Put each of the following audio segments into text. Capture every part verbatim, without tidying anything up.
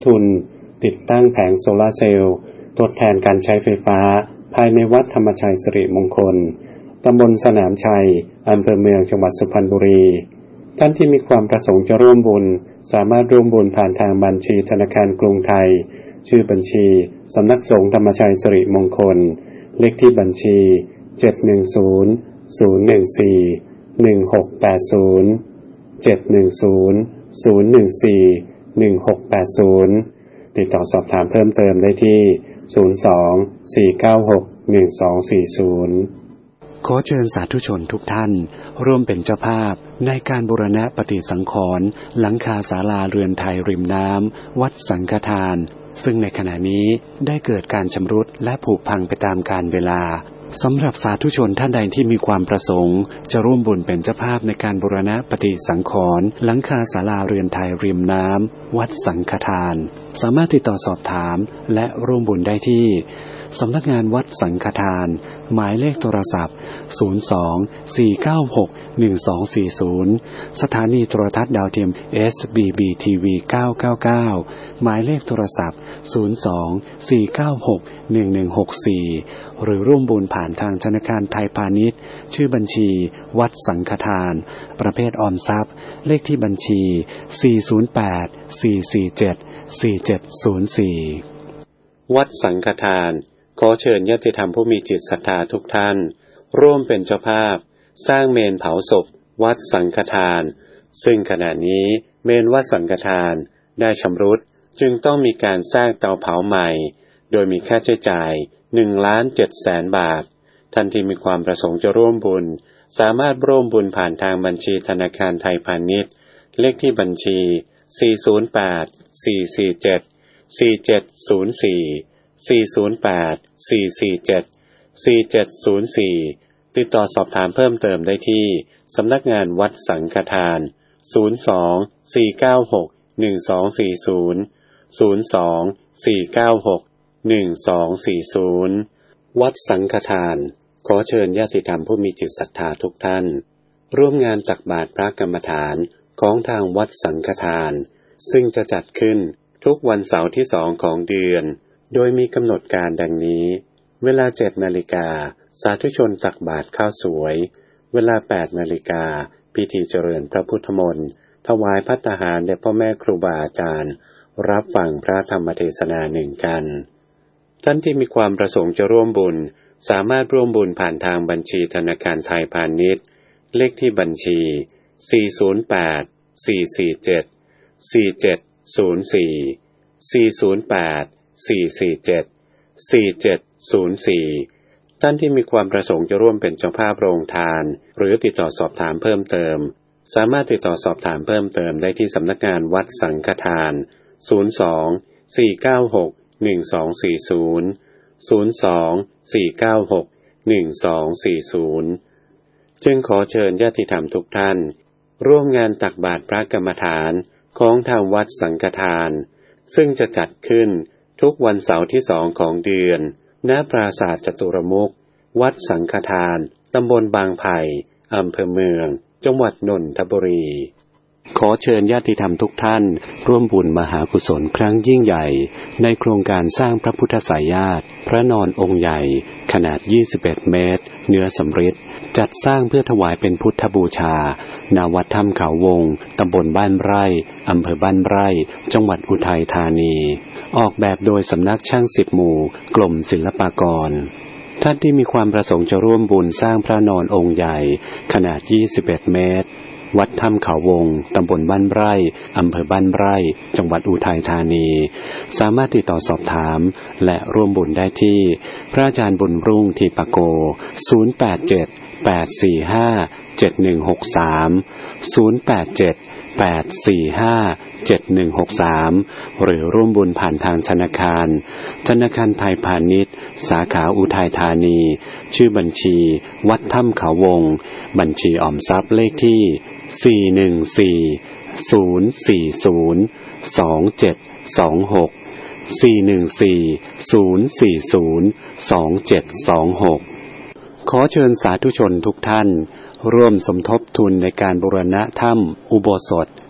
ทุนติดตั้งแผงโซลาร์เซลล์ทดแทนการใช้ไฟฟ้าภายในวัดธรรมชัยสิริมงคลตำบลสนามชัยอำเภอเมืองจังหวัดสุพรรณบุรีท่านที่มีความประสงค์จะร่วมบุญสามารถร่วมบุญผ่านทางบัญชีธนาคารกรุงไทยชื่อบัญชีสำนักสงฆ์ธรรมชัยสิริมงคลเลขที่บัญชีเจ็ดหนึ่งศูนย์ ศูนย์หนึ่งสี่ หนึ่งหกแปดศูนย์ เจ็ดหนึ่งศูนย์ ศูนย์หนึ่งสี่ หนึ่งหกแปดศูนย์ติดต่อสอบถามเพิ่มเติมได้ที่ศูนย์ สอง สี่ เก้า หก หนึ่ง สอง สี่ ศูนย์ขอเชิญสาธุชนทุกท่านร่วมเป็นเจ้าภาพในการบูรณะปฏิสังขรณ์หลังคาศาลาเรือนไทยริมน้ำวัดสังฆทานซึ่งในขณะนี้ได้เกิดการชำรุดและผุพังไปตามกาลเวลาสำหรับสาธุชนท่านใดที่มีความประสงค์จะร่วมบุญเป็นเจ้าภาพในการบูรณะปฏิสังขรณ์หลังคาศาลาเรือนไทยริมน้ำวัดสังฆทานสามารถติดต่อสอบถามและร่วมบุญได้ที่สำนักงานวัดสังฆทานหมายเลขโทรศัพท์ศูนย์ สอง สี่ เก้า หก หนึ่ง สอง สี่ ศูนย์สถานีโทรทัศน์ดาวเทียม เอส บี บี ที วี เก้า เก้า เก้าหมายเลขโทรศัพท์ศูนย์ สอง สี่ เก้า หก หนึ่ง หนึ่ง หก สี่หรือร่วมบุญผ่านทางธนาคารไทยพาณิชย์ชื่อบัญชีวัดสังฆทานประเภทออมทรัพย์เลขที่บัญชีสี่ ศูนย์ แปด สี่ สี่ เจ็ด สี่ เจ็ด ศูนย์ สี่วัดสังฆทานขอเชิญญาติธรรมผู้มีจิตศรัทธาทุกท่านร่วมเป็นเจ้าภาพสร้างเมนเผาศพวัดสังฆทานซึ่งขณะนี้เมนวัดสังฆทานได้ชำรุดจึงต้องมีการสร้างเตาเผาใหม่โดยมีค่าใช้จ่ายหนึ่งล้านเจ็ดแสนบาทท่านที่มีความประสงค์จะร่วมบุญสามารถร่วมบุญผ่านทางบัญชีธนาคารไทยพาณิชย์เลขที่บัญชีสี่ ศูนย์ แปด สี่ สี่ เจ็ด สี่ เจ็ด ศูนย์ สี่สี่ ศูนย์ แปด สี่ สี่ เจ็ด สี่ เจ็ด ศูนย์ สี่ติดต่อสอบถามเพิ่มเติมได้ที่สำนักงานวัดสังฆทานศูนย์ สอง สี่ เก้า หก หนึ่ง สอง สี่ ศูนย์ ศูนย์ สอง สี่ เก้า หก หนึ่ง สอง สี่ ศูนย์วัดสังฆทานขอเชิญญาติธรรมผู้มีจิตศรัทธาทุกท่านร่วมงานตักบาตรพระกรรมฐานของทางวัดสังฆทานซึ่งจะจัดขึ้นทุกวันเสาร์ที่สองของเดือนโดยมีกำหนดการดังนี้เวลาเจ็ดนาฬิกาสาธุชนตักบาตรข้าวสวยเวลาแปดนาฬิกาพิธีเจริญพระพุทธมนต์ถวายภัตตาหารแด่พ่อแม่ครูบาอาจารย์รับฟังพระธรรมเทศนาหนึ่งกันท่านที่มีความประสงค์จะร่วมบุญสามารถร่วมบุญผ่านทางบัญชีธนาคารไทยพาณิชย์เลขที่บัญชีสี่ ศูนย์ แปด สี่ สี่ เจ็ด สี่ เจ็ด ศูนย์ สี่ สี่ ศูนย์ แปด สี่ สี่ เจ็ด สี่ เจ็ด ศูนย์ สี่ท่านที่มีความประสงค์จะร่วมเป็นเจ้าภาพโรงทานหรือติดต่อสอบถามเพิ่มเติมสามารถติดต่อสอบถามเพิ่มเติมได้ที่สำนักงานวัดสังฆทานศูนย์ สอง สี่ เก้า หก หนึ่ง สอง สี่ ศูนย์ ศูนย์ สอง สี่ เก้า หก หนึ่ง สอง สี่ ศูนย์จึงขอเชิญญาติธรรมทุกท่านร่วมงานตักบาตรพระกรรมฐานของทางวัดสังฆทานซึ่งจะจัดขึ้นทุกวันเสาร์ที่สองของเดือนณปราสาทจตุรมุขวัดสังฆทานตำบลบางไผ่อำเภอเมืองจังหวัดนนทบุรีขอเชิญญาติธรรมทุกท่านร่วมบุญมหากุศลครั้งยิ่งใหญ่ในโครงการสร้างพระพุทธไสยญาติพระนอนองค์ใหญ่ขนาดยี่สิบเอ็ดเมตรเนื้อสำริดจัดสร้างเพื่อถวายเป็นพุทธบูชาณวัดถ้ำเขาวงตำบลบ้านไร่อำเภอบ้านไร่จังหวัดอุทัยธานีออกแบบโดยสำนักช่างสิบหมู่กรมศิลปากรท่านที่มีความประสงค์จะร่วมบุญสร้างพระนอนองค์ใหญ่ขนาดยี่สิบเอ็ดเมตรวัดถ้ำเขาวงตำบลบ้านไร่อำเภอบ้านไร่จังหวัดอุทัยธานีสามารถติดต่อสอบถามและร่วมบุญได้ที่พระอาจารย์บุญรุ่งทีปโกศูนย์ แปด เจ็ด แปด สี่ ห้า เจ็ด หนึ่ง หก สาม ศูนย์ แปด เจ็ด แปด สี่ ห้า เจ็ด หนึ่ง หก สามหรือร่วมบุญผ่านทางธนาคารธนาคารไทยพาณิชย์สาขาอุทัยธานีชื่อบัญชีวัดถ้ำเขาวงบัญชีออมทรัพย์เลขที่สี่ หนึ่ง สี่ ศูนย์ สี่ ศูนย์ สอง เจ็ด สอง หก สี่ หนึ่ง สี่ ศูนย์ สี่ ศูนย์ สอง เจ็ด สอง หกขอเชิญสาธุชนทุกท่านร่วมสมทบทุนในการบูรณะถ้ำอุโบสถ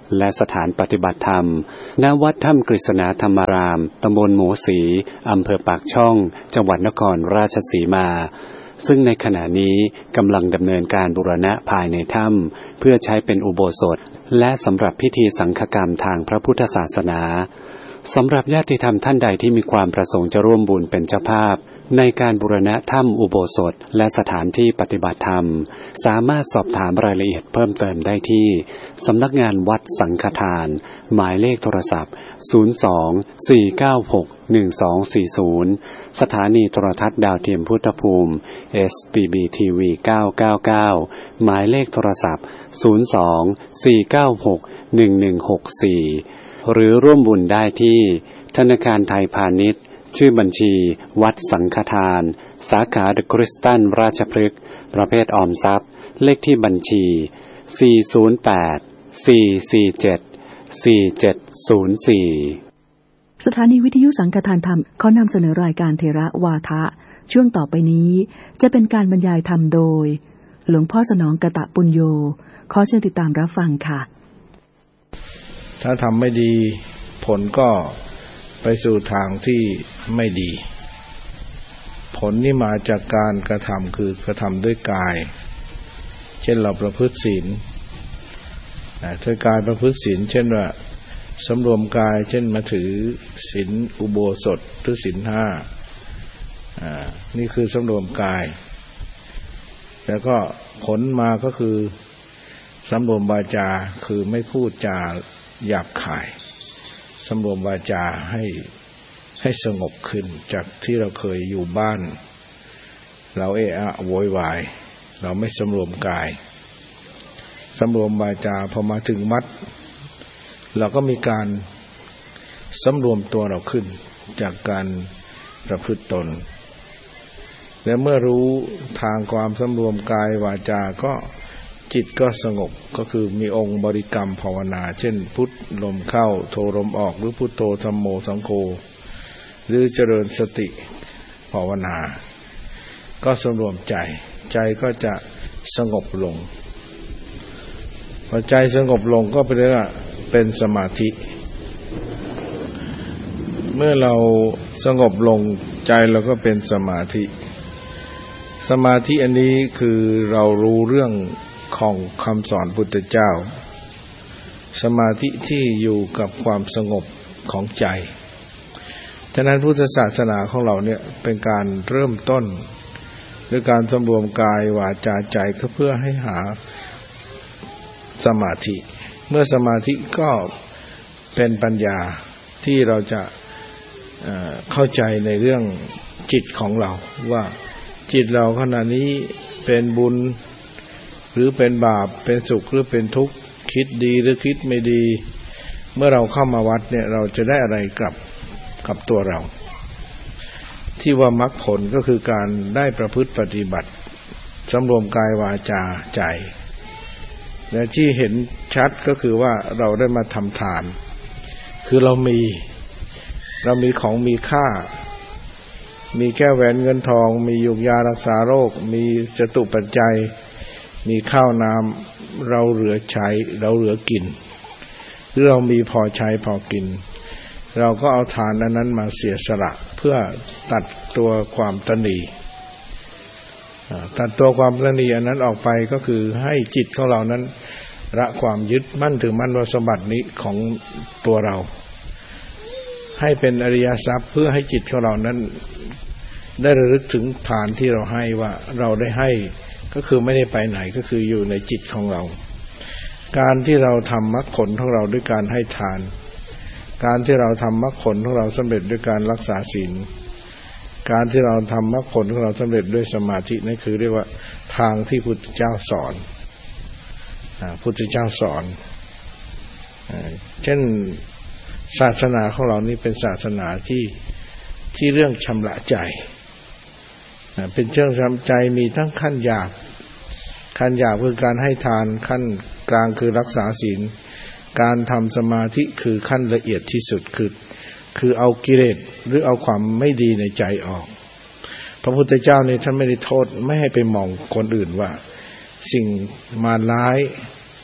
และสถานปฏิบัติธรรมณวัดถ้ำกฤษณาธรรมารามตำบลหมูศรีอำเภอปากช่องจังหวัดนครราชสีมาซึ่งในขณะนี้กำลังดำเนินการบูรณะภายในถ้ำเพื่อใช้เป็นอุโบสถและสำหรับพิธีสังฆกรรมทางพระพุทธศาสนาสำหรับญาติธรรมท่านใดที่มีความประสงค์จะร่วมบุญเป็นเจ้าภาพในการบูรณะถ้ำอุโบสถและสถานที่ปฏิบัติธรรมสามารถสอบถามรายละเอียดเพิ่มเติมได้ที่สำนักงานวัดสังฆทานหมายเลขโทรศัพท์ศูนย์ สอง สี่ เก้า หก หนึ่ง สอง สี่ ศูนย์สถานีโทรทัศน์ดาวเทียมพุทธภูมิ เอส บี บี ที วี เก้า เก้า เก้าหมายเลขโทรศัพท์ศูนย์ สอง สี่ เก้า หก หนึ่ง หนึ่ง หก สี่หรือร่วมบุญได้ที่ธนาคารไทยพาณิชย์ชื่อบัญชีวัดสังฆทานสาขาเดอะคริสตัลราชพฤกษ์ประเภทออมทรัพย์เลขที่บัญชีสี่ ศูนย์ แปด สี่ สี่ เจ็ด สี่ เจ็ด ศูนย์ สี่สถานีวิทยุสังฆทานธรรมขอนำเสนอรายการเทระวาทะช่วงต่อไปนี้จะเป็นการบรรยายธรรมโดยหลวงพ่อสนองกตปุญโญขอเชิญติดตามรับฟังค่ะถ้าทำไม่ดีผลก็ไปสู่ทางที่ไม่ดีผลนี่มาจากการกระทำคือกระทำด้วยกายเช่นเราประพฤติศีลด้วยกายประพฤติศีลเช่นว่าสำรวมกายเช่นมาถือศีลอุโบสถหรือศีลห้าอ่านี่คือสำรวมกายแล้วก็ผลมาก็คือสำรวมวาจาคือไม่พูดจาหยาบคายสำรวมวาจาให้ให้สงบขึ้นจากที่เราเคยอยู่บ้านเราเอะอะโวยวายเราไม่สำรวมกายสำรวมวาจาพอมาถึงวัดเราก็มีการสำรวมตัวเราขึ้นจากการประพฤติตนและเมื่อรู้ทางความสำรวมกายวาจาก็จิตก็สงบก็คือมีองค์บริกรรมภาวนาเช่นพุทลมเข้าโทลมออกหรือพุทโธธัมโมสังโฆหรือเจริญสติภาวนาก็สำรวมใจใจก็จะสงบลงพอใจสงบลงก็เป็นเรียกว่าเป็นสมาธิเมื่อเราสงบลงใจเราก็เป็นสมาธิสมาธิอันนี้คือเรารู้เรื่องของคำสอนพุทธเจ้าสมาธิที่อยู่กับความสงบของใจฉะนั้นพุทธศาสนาของเราเนี่ยเป็นการเริ่มต้นด้วยการสำรวมกายวาจาใจก็เพื่อให้หาสมาธิเมื่อสมาธิก็เป็นปัญญาที่เราจะเอ่อเข้าใจในเรื่องจิตของเราว่าจิตเราขณะนี้เป็นบุญหรือเป็นบาปเป็นสุขหรือเป็นทุกข์คิดดีหรือคิดไม่ดีเมื่อเราเข้ามาวัดเนี่ยเราจะได้อะไรกับกับตัวเราที่ว่ามรรคผลก็คือการได้ประพฤติปฏิบัติสำรวมกายวาจาใจและที่เห็นชัดก็คือว่าเราได้มาทำทานคือเรามีเรามีของมีค่ามีแก้วแหวนเงินทองมียุกยารักษาโรคมีจตุปัจจัยมีข้าวน้ำเราเหลือใช้เราเหลือกินหรือเรามีพอใช้พอกินเราก็เอาทานอันนั้นมาเสียสละเพื่อตัดตัวความตนีตัดตัวความตนีอันนั้นออกไปก็คือให้จิตของเรานั้นละความยึดมั่นถือมั่นว่าสมบัตินี้ของตัวเราให้เป็นอริยทรัพย์เพื่อให้จิตของเรานั้นได้ระลึกถึงทานที่เราให้ว่าเราได้ให้ก็คือไม่ได้ไปไหนก็คืออยู่ในจิตของเราการที่เราทำมรรคผลของเราด้วยการให้ทานการที่เราทำมรรคผลของเราสำเร็จด้วยการรักษาศีลการที่เราทำมรรคผลของเราสำเร็จด้วยสมาธินั่นคือเรียกว่าทางที่พุทธเจ้าสอนพุทธเจ้าสอนเช่นศาสนาของเรานี่เป็นศาสนาที่ที่เรื่องชำระใจเป็นเรื่องชำระใจมีทั้งขั้นหยาบขั้นหยาบคือการให้ทานขั้นกลางคือรักษาศีลการทำสมาธิคือขั้นละเอียดที่สุดคือคือเอากิเลสหรือเอาความไม่ดีในใจออกพระพุทธเจ้านี่ท่านไม่ได้โทษไม่ให้ไปมองคนอื่นว่าสิ่งมารร้าย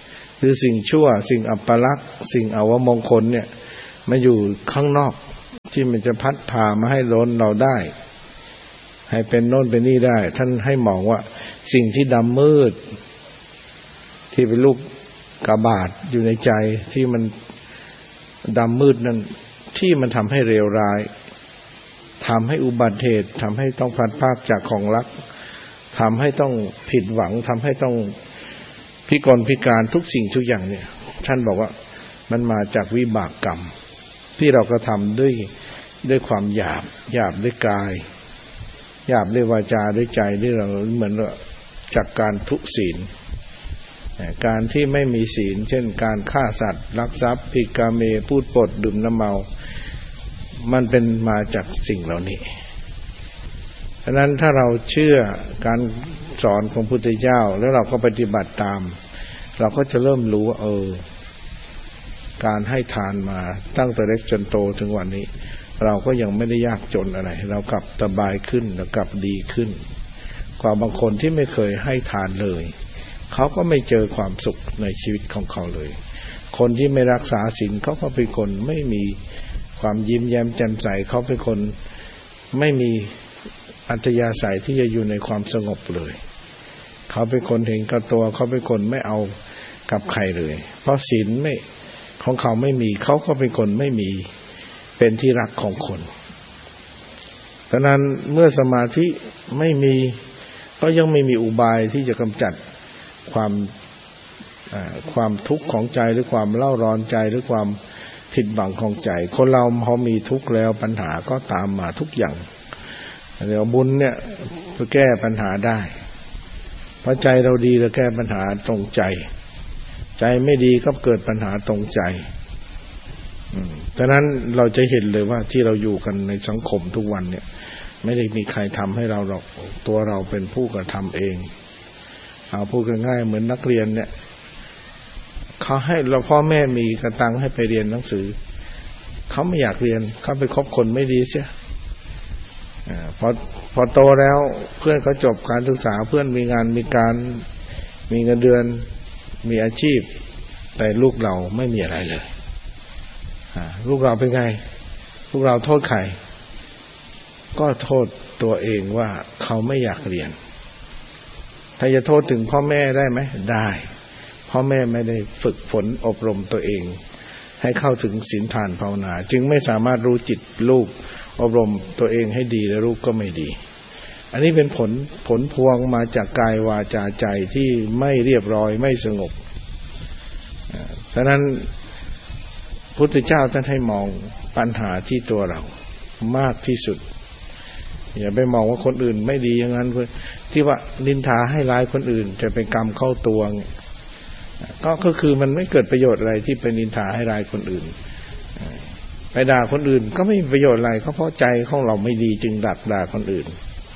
คือสิ่งชั่วสิ่งอัปลักษณ์สิ่งอวมงคลเนี่ยมาอยู่ข้างนอกที่มันจะพัดพามาให้ล้นเราได้ให้เป็นโน่นเป็นนี่ได้ท่านให้มองว่าสิ่งที่ดำมืดที่เป็นลูกกาบาดอยู่ในใจที่มันดำมืดนั้นที่มันทำให้เลวร้ายทำให้อุบัติเหตุทำให้ต้องพลัดพรากจากของรักทำให้ต้องผิดหวังทำให้ต้องพิกลพิการทุกสิ่งทุกอย่างเนี่ยท่านบอกว่ามันมาจากวิบากกรรมที่เรากระทำด้วยด้วยความหยาบหยาบด้วยกายหยาบด้วยวาจาด้วยใจที่เราเหมือนจากการทุศีลการที่ไม่มีศีลเช่นการฆ่าสัตว์ลักทรัพย์ผิดกาเมพูดปดดื่มน้ำเมามันเป็นมาจากสิ่งเหล่านี้ฉะนั้นถ้าเราเชื่อการสอนของพระพุทธเจ้าแล้วเราก็ปฏิบัติตามเราก็จะเริ่มรู้ว่าเออการให้ทานมาตั้งแต่เล็กจนโตถึงวันนี้เราก็ยังไม่ได้ยากจนอะไรเรากลับสบายขึ้นเรากลับดีขึ้นกว่าบางคนที่ไม่เคยให้ทานเลยเขาก็ไม่เจอความสุขในชีวิตของเขาเลยคนที่ไม่รักษาศีลเขาก็เป็นคนไม่มีความยิ้มแย้มแจ่มใสเขาเป็นคนไม่มีอัธยาศัยที่จะอยู่ในความสงบเลยเขาเป็นคนเห็นกับตัวเขาเป็นคนไม่เอากับใครเลยเพราะศีลไม่ของเขาไม่มีเขาก็เป็นคนไม่มีเป็นที่รักของคนดังนั้นเมื่อสมาธิไม่มีก็ยังไม่มีอุบายที่จะกำจัดความความทุกข์ของใจหรือความเล่าร้อนใจหรือความผิดหวังของใจคนเราพอมีทุกข์แล้วปัญหาก็ตามมาทุกอย่างเดี๋ยวบุญเนี่ยจะแก้ปัญหาได้เพราะใจเราดีเราแก้ปัญหาตรงใจใจไม่ดีก็เกิดปัญหาตรงใจฉะนั้นเราจะเห็นเลยว่าที่เราอยู่กันในสังคมทุกวันเนี่ยไม่ได้มีใครทำให้เราหรอกตัวเราเป็นผู้กระทำเองเอาพูดง่ายๆเหมือนนักเรียนเนี่ยเขาให้เราพ่อแม่มีกระตังให้ไปเรียนหนังสือเขาไม่อยากเรียนเขาไปคบคนไม่ดีเสียพอพอโตแล้วเพื่อนเขาจบการศึกษาเพื่อนมีงานมีการมีเงินเดือนมีอาชีพแต่ลูกเราไม่มีอะไรเลยลูกเราเป็นไงลูกเราโทษใครก็โทษตัวเองว่าเขาไม่อยากเรียนถ้าจะโทษถึงพ่อแม่ได้ไหมได้พ่อแม่ไม่ได้ฝึกฝนอบรมตัวเองให้เข้าถึงศีลทานภาวนาจึงไม่สามารถรู้จิตลูกอบรมตัวเองให้ดีแล้วลูกก็ไม่ดีอันนี้เป็นผลผลพวงมาจากกายวาจาใจที่ไม่เรียบร้อยไม่สงบฉะนั้นพุทธเจ้าท่านให้มองปัญหาที่ตัวเรามากที่สุดอย่าไปมองว่าคนอื่นไม่ดีอย่างนั้นที่ว่านินทาให้ร้ายคนอื่นจะเป็นกรรมเข้าตัวก็ก็คือมันไม่เกิดประโยชน์อะไรที่ไปนินทาให้ร้ายคนอื่นไปด่าคนอื่นก็ไม่มีประโยชน์อะไรเพราะใจของเราไม่ดีจึงดักด่าคนอื่น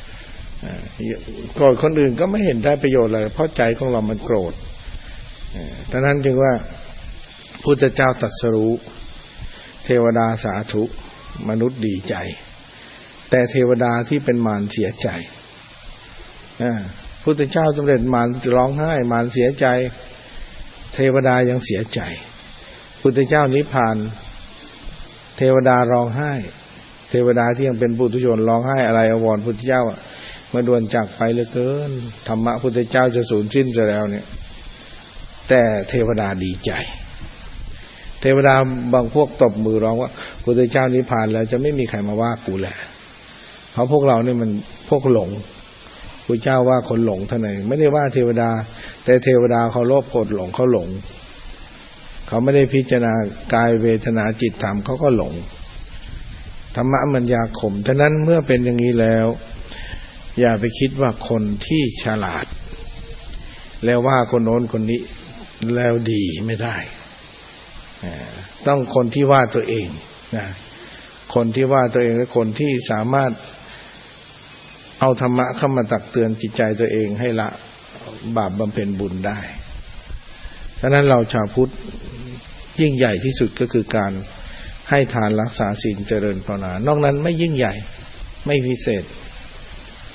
โกรธคนอื่นก็ไม่เห็นได้ประโยชน์อะไรเพราะใจของเรามันโกรธดังนั้นจึงว่าพุทธเจ้าตรัสรู้เทวดาสาธุมนุษย์ดีใจแต่เทวดาที่เป็นมารเสียใจพุทธเจ้าสำเร็จมารร้องไห้มารเสียใจเทวดายังเสียใจพุทธเจ้านิพพานเทวดาร้องไห้เทวดาที่ยังเป็นปุถุชนร้องไห้อะไรอววรพุทธเจ้าเมื่อด่วนจากไปเหลือเกินธรรมะพุทธเจ้าจะสูญสิ้นซะแล้วเนี่ยแต่เทวดาดีใจเทวดาบางพวกตบมือร้องว่าพุทธเจ้านิพพานแล้วจะไม่มีใครมาว่ากูแหละเพราะพวกเราเนี่ยมันพวกหลงพุทธเจ้าว่าคนหลงเท่านั้นไม่ได้ว่าเทวดาแต่เทวดาเขาโลภโกรธหลงเขาหลงเขาไม่ได้พิจารณากายเวทนาจิตธรรมเขาก็หลงธรรมะมันยาขมฉะนั้นเมื่อเป็นอย่างนี้แล้วอย่าไปคิดว่าคนที่ฉลาดแล้วว่าคนโน้นคนนี้แล้วดีไม่ได้ต้องคนที่ว่าตัวเองนะคนที่ว่าตัวเองและคนที่สามารถเอาธรรมะเข้ามาตักเตือนจิตใจตัวเองให้ละบาปบำเพ็ญบุญได้ฉะนั้นเราชาวพุทธยิ่งใหญ่ที่สุดก็คือการให้ทานรักษาศีลเจริญภาวนานอกนั้นไม่ยิ่งใหญ่ไม่พิเศษ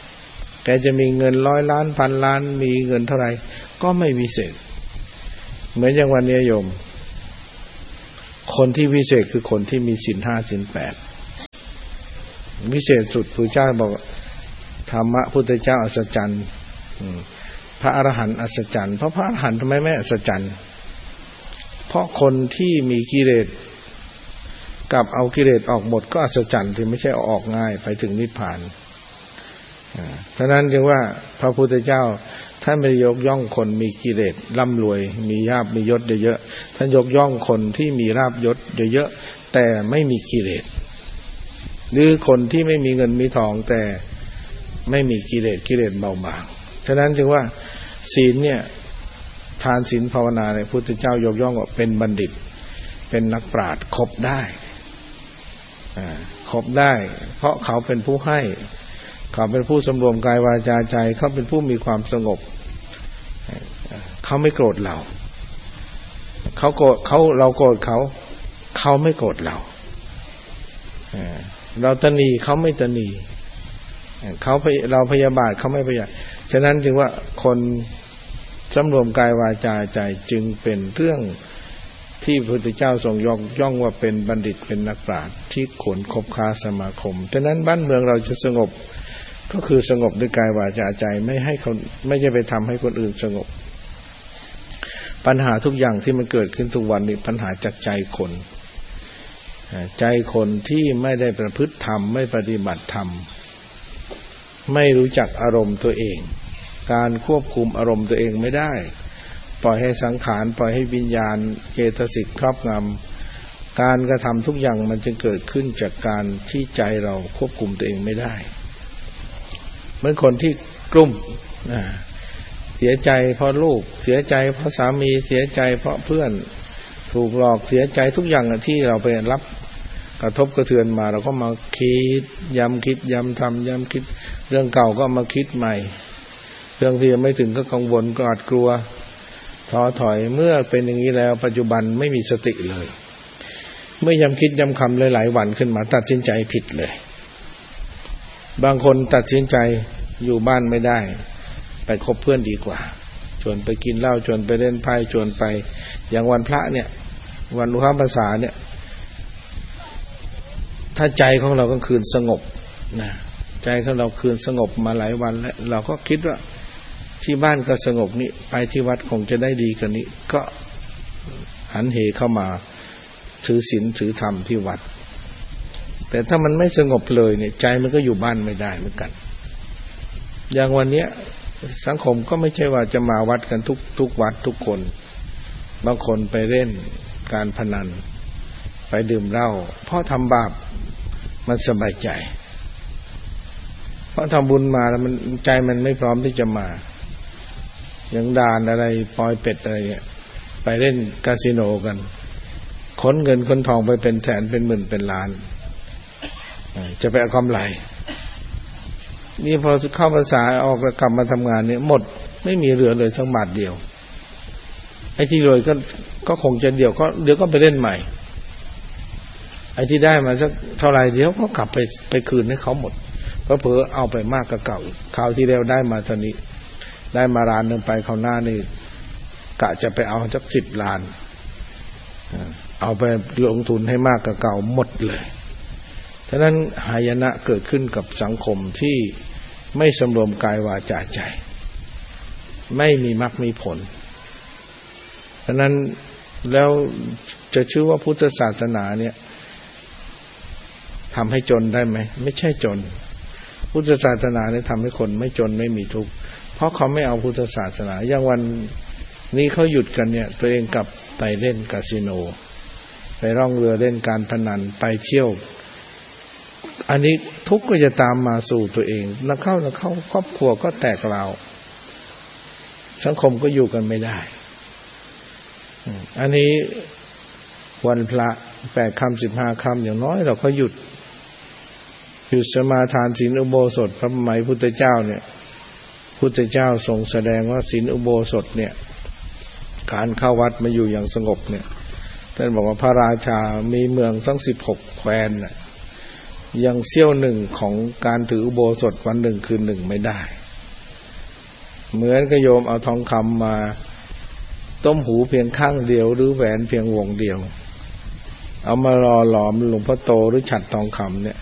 แกจะมีเงินร้อยล้านพันล้านมีเงินเท่าไหร่ก็ไม่พิเศษเหมือนอย่างวันนี้โยมคนที่วิเศษคือคนที่มีศีลห้าศีลแปดวิเศษสุดพระเจ้าบอกธรรมะพุทธเจ้าอัศจรรย์พระอรหันต์อัศจรรย์เพราะพระอรหันต์ทำไมไม่อัศจรรย์เพราะคนที่มีกิเลสกับเอากิเลสออกหมดก็อัศจรรย์ที่ไม่ใช่เอาออกง่ายไปถึงนิพพานฉะนั้นจึงว่าพระพุทธเจ้าท่านไม่ได้ยกย่องคนมีกิเลสร่ำรวยมีลาภมียศเยอะๆท่านยกย่องคนที่มีลาภยศเยอะๆแต่ไม่มีกิเลสหรือคนที่ไม่มีเงินมีทองแต่ไม่มีกิเลสกิเลสเบาบางฉะนั้นจึงว่าศีลเนี่ยทานศีลภาวนาในพุทธเจ้ายกย่องว่าเป็นบัณฑิตเป็นนักปราชญ์ครบได้ครบได้เพราะเขาเป็นผู้ให้เขาเป็นผู้สำรวมกายวาจาใจเขาเป็นผู้มีความสงบเขาไม่โกรธเราเขาโกรธเขาเราโกรธเขาเขาไม่โกรธเราเราตนีเขาไม่ตนีเขาเราพยาบาทเขาไม่พยาบาทฉะนั้นจึงว่าคนสำรวมกายวาจาใจจึงเป็นเรื่องที่พระพุทธเจ้าทรงยกย่องว่าเป็นบัณฑิตเป็นนักปราชญ์ที่ควรคบค้าสมาคมฉะนั้นบ้านเมืองเราจะสงบก็คือสงบด้วยกายวาจาใจไม่ให้เขาไม่ใช่ไปทำให้คนอื่นสงบปัญหาทุกอย่างที่มันเกิดขึ้นทุกวันนี้ปัญหาจากใจคนใจคนที่ไม่ได้ประพฤติธรรมไม่ปฏิบัติธรรมไม่รู้จักอารมณ์ตัวเองการควบคุมอารมณ์ตัวเองไม่ได้ปล่อยให้สังขารปล่อยให้วิญญาณเจตสิกครอบงำการกระทำทุกอย่างมันจึงเกิดขึ้นจากการที่ใจเราควบคุมตัวเองไม่ได้เหมือนคนที่กลุ้มเสียใจเพราะลูกเสียใจเพราะสามีเสียใจเพราะเพื่อนถูกหลอกเสียใจทุกอย่างที่เราไปรับกระทบกระเทือนมาเราก็มาคิดย้ำคิดย้ำทำย้ำคิดเรื่องเก่าก็มาคิดใหม่เรื่องที่ยังไม่ถึงก็กังวลกลัวกลัวท้อถอยเมื่อเป็นอย่างนี้แล้วปัจจุบันไม่มีสติเลยเมื่อย้ำคิดย้ำคำหลายๆวันขึ้นมาตัดสินใจผิดเลยบางคนตัดสินใจอยู่บ้านไม่ได้ไปคบเพื่อนดีกว่าชวนไปกินเหล้าชวนไปเล่นไพ่ชวนไปอย่างวันพระเนี่ยวันอุทานภาษาเนี่ยถ้าใจของเราก็คืนสงบนะใจของเราคืนสงบมาหลายวันแล้วเราก็คิดว่าที่บ้านก็สงบนี่ไปที่วัดคงจะได้ดีกว่านี้ก็หันเหเข้ามาถือศีลถือธรรมที่วัดแต่ถ้ามันไม่สงบเลยเนี่ยใจมันก็อยู่บ้านไม่ได้เหมือนกันอย่างวันนี้สังคมก็ไม่ใช่ว่าจะมาวัดกันทุกทุกวัดทุกคนบางคนไปเล่นการพนันไปดื่มเหล้าเพราะทำบาปมันสบายใจเพราะทำบุญมาแล้วมันใจมันไม่พร้อมที่จะมาอย่างดานอะไรปอยเป็ดอะไรเนี่ยไปเล่นคาสิโนกันขนเงินขนทองไปเป็นแสนเป็นหมื่นเป็นล้านจะไปเอากำไรนี่พอเข้าพรรษาออกกลับมาทำงานเนี่ยหมดไม่มีเหลือเลยสักบาทเดียวไอ้ที่รวยก็ก็คงจะเดียวก็เดี๋ยวก็ไปเล่นใหม่ไอ้ที่ได้มาสักเท่าไหร่เดี๋ยวก็กลับไปไปคืนให้เขาหมดเพราะเผลอเอาไปมากกว่าเก่าคราวที่แล้วได้มาเท่านี้ได้มาล้านนึงไปคราวหน้านี่กะจะไปเอาสักสิบล้านเอาไปลงทุนให้มากกว่าเก่าหมดเลยฉะนั้นหายนะเกิดขึ้นกับสังคมที่ไม่สำรวมกายวาจาใจไม่มีมรรคมีผลฉะนั้นแล้วจะชื่อว่าพุทธศาสนาเนี่ยทำให้จนได้ไหมไม่ใช่จนพุทธศาสนาเนี่ยทำให้คนไม่จนไม่มีทุกข์เพราะเขาไม่เอาพุทธศาสนาอย่างวันนี้เขาหยุดกันเนี่ยตัวเองกลับไปเล่นคาสิโนไปร่องเรือเล่นการพนันไปเที่ยวอันนี้ทุกข์ก็จะตามมาสู่ตัวเองนักเข้านักเข้าครอบครัวก็แตกราวสังคมก็อยู่กันไม่ได้อันนี้วันพระแปดค่ำสิบห้าค่ำอย่างน้อยเราก็หยุดหยุดสมาทานศีลอุโบสถพระไหมพุทธเจ้าเนี่ยพุทธเจ้าทรงแสดงว่าศีลอุโบสถเนี่ยการเข้าวัดมาอยู่อย่างสงบเนี่ยท่านบอกว่าพระราชามีเมืองทั้งสิบหกแคว้นน่ะยังเสี้ยวหนึ่งของการถืออุโบสถวันหนึ่งคืนหนึ่งไม่ได้เหมือนกับโยมเอาทองคำมาต้มหูเพียงข้างเดียวหรือแหวนเพียงวงเดียวเอามาหล่อหลอมหลวงพ่อโตหรือฉัตรทองคำเนี่ย